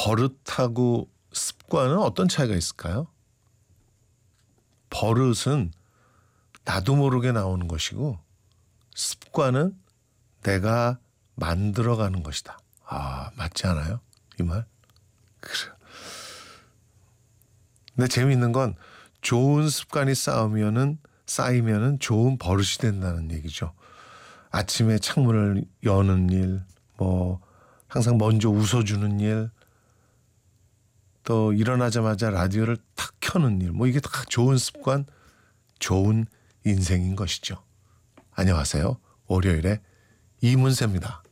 버릇하고 습관은 어떤 차이가 있을까요? 버릇은 나도 모르게 나오는 것이고 습관은 내가 만들어가는 것이다. 아, 맞지 않아요? 이 말? 그래. 근데 재미있는 건 좋은 습관이 쌓이면은 좋은 버릇이 된다는 얘기죠. 아침에 창문을 여는 일, 뭐 항상 먼저 웃어주는 일, 또 일어나자마자 라디오를 탁 켜는 일, 뭐 이게 다 좋은 습관, 좋은 인생인 것이죠. 안녕하세요. 월요일에 이문세입니다.